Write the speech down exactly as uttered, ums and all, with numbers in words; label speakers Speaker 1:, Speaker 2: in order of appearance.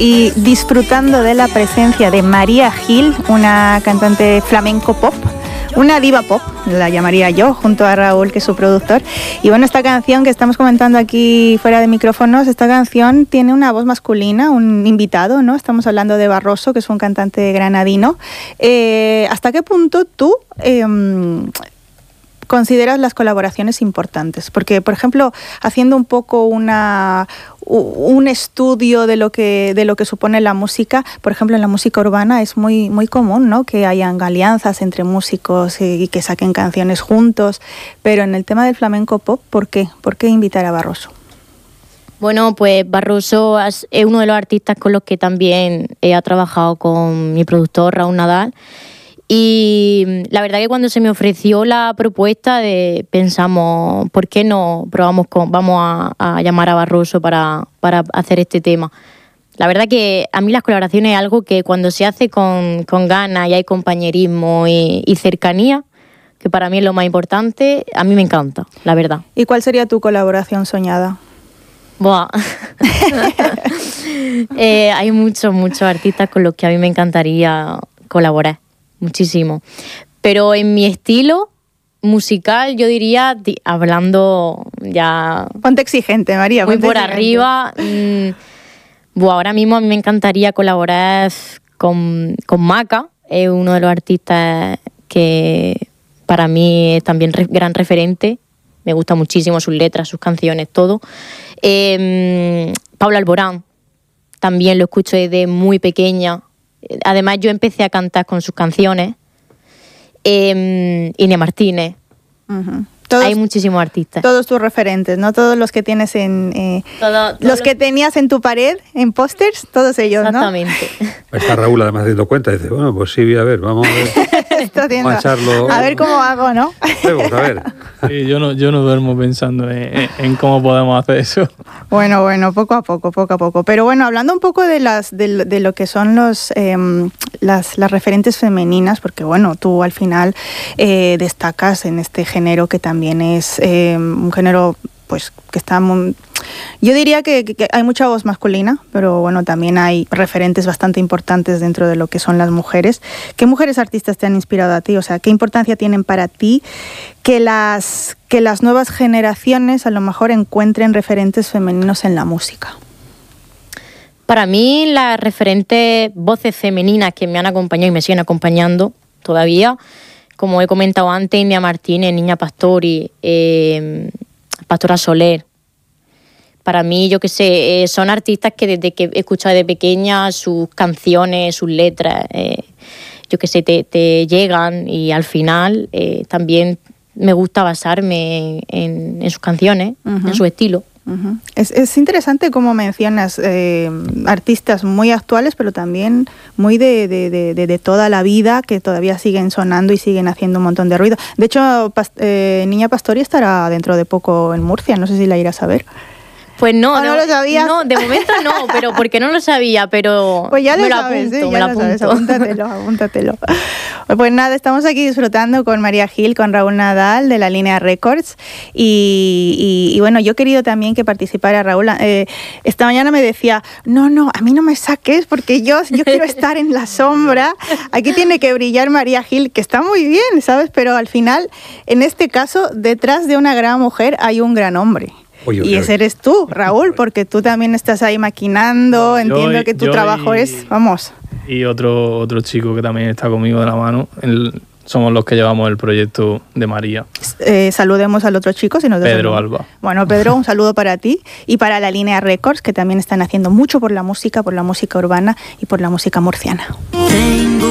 Speaker 1: y disfrutando de la presencia de María Gil, una cantante flamenco pop, una diva pop, la llamaría yo, junto a Raúl, que es su productor. Y bueno, esta canción que estamos comentando aquí fuera de micrófonos, esta canción tiene una voz masculina, un invitado, ¿no? Estamos hablando de Barroso, que es un cantante granadino. Eh, ¿Hasta qué punto tú eh, consideras las colaboraciones importantes? Porque, por ejemplo, haciendo un poco una... un estudio de lo que de lo que supone la música, por ejemplo, en la música urbana es muy muy común, ¿no?, que hayan alianzas entre músicos y, y que saquen canciones juntos, pero en el tema del flamenco pop, ¿por qué? ¿Por qué invitar a Barroso?
Speaker 2: Bueno, pues Barroso es uno de los artistas con los que también he trabajado con mi productor Raúl Nadal. Y la verdad que cuando se me ofreció la propuesta, de, pensamos, ¿por qué no probamos con, vamos a, a llamar a Barroso para, para hacer este tema? La verdad que a mí las colaboraciones es algo que cuando se hace con, con ganas y hay compañerismo y, y cercanía, que para mí es lo más importante, a mí me encanta, la verdad.
Speaker 1: ¿Y cuál sería tu colaboración soñada?
Speaker 2: Buah. eh, hay muchos, muchos artistas con los que a mí me encantaría colaborar. Muchísimo. Pero en mi estilo musical, yo diría, hablando ya...
Speaker 1: Ponte exigente, María.
Speaker 2: Muy
Speaker 1: ponte
Speaker 2: por
Speaker 1: exigente.
Speaker 2: arriba. Mmm, bueno, ahora mismo a mí me encantaría colaborar con, con Maca. Es uno de los artistas que para mí es también re, gran referente. Me gusta muchísimo sus letras, sus canciones, todo. Eh, Pablo Alborán. También lo escucho desde muy pequeña. Además, yo empecé a cantar con sus canciones. Eh, Inés Martínez. Uh-huh. Todos, hay muchísimos artistas.
Speaker 1: Todos tus referentes, ¿no? Todos los que tienes en... Eh, todo, todo los lo... que tenías en tu pared, en pósters, todos ellos,
Speaker 2: exactamente.
Speaker 1: ¿no?
Speaker 3: Exactamente. Está Raúl además haciendo cuenta. Dice, bueno, pues sí, a ver, vamos a ver.
Speaker 1: Está vamos a echarlo. A ver cómo hago, ¿no?
Speaker 3: Vamos a ver.
Speaker 4: Sí, yo no, yo no duermo pensando en, en cómo podemos hacer eso.
Speaker 1: Bueno, bueno, poco a poco, poco a poco. Pero bueno, hablando un poco de las de, de lo que son los eh, las, las referentes femeninas, porque bueno, tú al final eh, destacas en este género que también es eh, un género pues que está muy... Yo diría que, que, que hay mucha voz masculina, pero bueno, también hay referentes bastante importantes dentro de lo que son las mujeres. ¿Qué mujeres artistas te han inspirado a ti? O sea, ¿qué importancia tienen para ti que las, que las nuevas generaciones a lo mejor encuentren referentes femeninos en la música?
Speaker 2: Para mí, las referentes voces femeninas que me han acompañado y me siguen acompañando todavía, como he comentado antes, Inés Martínez, Niña Pastori, eh, Pastora Soler. Para mí, yo qué sé, eh, son artistas que desde que he escuchado de pequeña sus canciones, sus letras, eh, yo qué sé, te, te llegan y al final eh, también me gusta basarme en, en, en sus canciones, uh-huh. en su estilo.
Speaker 1: Uh-huh. Es, es interesante cómo mencionas eh, artistas muy actuales, pero también muy de, de, de, de, de toda la vida, que todavía siguen sonando y siguen haciendo un montón de ruido. De hecho, Past- eh, Niña Pastori estará dentro de poco en Murcia, no sé si la irás a ver.
Speaker 2: Pues no,
Speaker 1: ¿O no
Speaker 2: de,
Speaker 1: lo sabías?
Speaker 2: No, de momento no, pero porque no lo sabía, pero
Speaker 1: pues ya
Speaker 2: me
Speaker 1: lo,
Speaker 2: lo
Speaker 1: sabes,
Speaker 2: apunto,
Speaker 1: ¿eh? Ya
Speaker 2: me lo
Speaker 1: lo
Speaker 2: apunto.
Speaker 1: Sabes, apúntatelo, apúntatelo. Pues nada, estamos aquí disfrutando con María Gil, con Raúl Nadal de la Línea Records y, y, y bueno, yo he querido también que participara Raúl. Eh, esta mañana me decía, no, no, a mí no me saques porque yo, yo quiero estar en la sombra. Aquí tiene que brillar María Gil, que está muy bien, ¿sabes? Pero al final, en este caso, detrás de una gran mujer hay un gran hombre. Oye, y ese eres tú, Raúl, porque tú también estás ahí maquinando, entiendo
Speaker 4: yo,
Speaker 1: que tu
Speaker 4: yo
Speaker 1: trabajo
Speaker 4: y,
Speaker 1: es, vamos.
Speaker 4: Y otro, otro chico que también está conmigo de la mano, el, somos los que llevamos el proyecto de María.
Speaker 1: Eh, saludemos al otro chico. Si nos
Speaker 4: Pedro Alba.
Speaker 1: Bueno, Pedro, un saludo para ti y para la Línea Records, que también están haciendo mucho por la música, por la música urbana y por la música murciana.